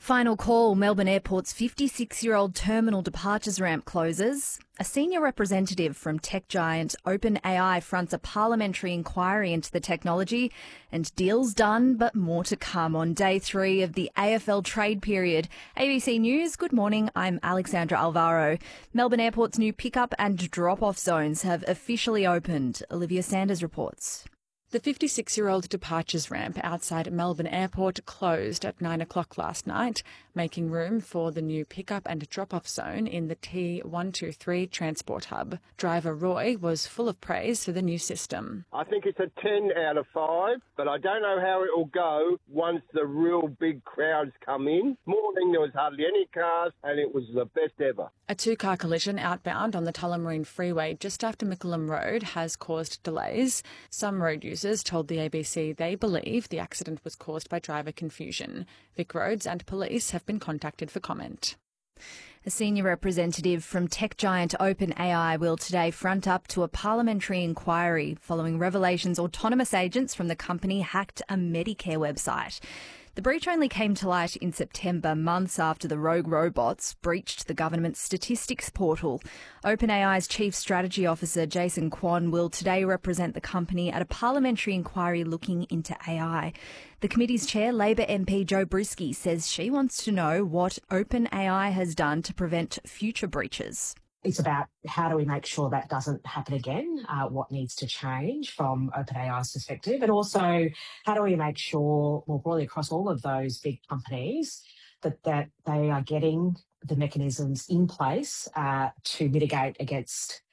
Final call, Melbourne Airport's 56-year-old terminal departures ramp closes. A senior representative from tech giant OpenAI fronts a parliamentary inquiry into the technology, and deals done, but more to come on day 3 of the AFL trade period. ABC News, good morning, I'm Alexandra Alvaro. Melbourne Airport's new pick-up and drop-off zones have officially opened. Olivia Sanders reports. The 56-year-old departures ramp outside Melbourne Airport closed at 9 o'clock last night, making room for the new pick-up and drop-off zone in the T123 transport hub. Driver Roy was full of praise for the new system. I think it's a 10 out of 5, but I don't know how it will go once the real big crowds come in. Morning there was hardly any cars and it was the best ever. A 2-car collision outbound on the Tullamarine Freeway just after Mickleham Road has caused delays. Some road users told the ABC they believe the accident was caused by driver confusion. Vic Roads and police have been contacted for comment. A senior representative from tech giant OpenAI will today front up to a parliamentary inquiry following revelations autonomous agents from the company hacked a Medicare website. The breach only came to light in September, months after the rogue robots breached the government's statistics portal. OpenAI's Chief Strategy Officer Jason Kwon will today represent the company at a parliamentary inquiry looking into AI. The committee's chair, Labor MP Jo Brisky, says she wants to know what OpenAI has done to prevent future breaches. It's about how do we make sure that doesn't happen again, what needs to change from OpenAI's perspective, and also how do we make sure more broadly across all of those big companies that they are getting the mechanisms in place to mitigate against